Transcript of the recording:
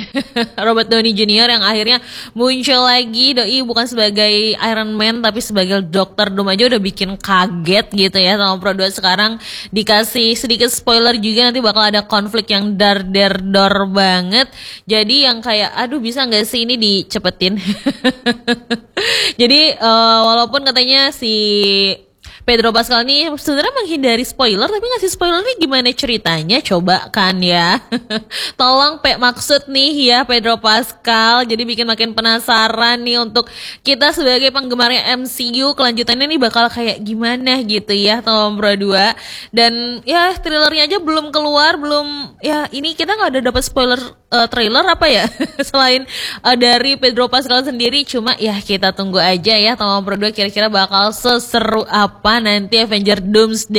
Robert Downey Jr. yang akhirnya muncul lagi doi bukan sebagai Iron Man tapi sebagai Dr. Doom aja udah bikin kaget gitu ya sama Pro 2. Sekarang dikasih sedikit spoiler juga nanti bakal ada konflik yang dar banget. Jadi yang kayak aduh bisa nggak sih ini dicepetin. Jadi walaupun katanya si Pedro Pascal nih sebenarnya menghindari spoiler tapi ngasih spoiler nih gimana ceritanya coba kan ya. Tolong maksud nih ya Pedro Pascal jadi bikin makin penasaran nih untuk kita sebagai penggemarnya MCU kelanjutannya nih bakal kayak gimana gitu ya Tom Pro 2. Dan ya trailernya aja belum keluar belum ya ini kita nggak ada dapat spoiler trailer apa ya selain dari Pedro Pascal sendiri cuma ya kita tunggu aja ya Tom Pro 2 kira-kira bakal seseru apa nanti Avenger Doomsday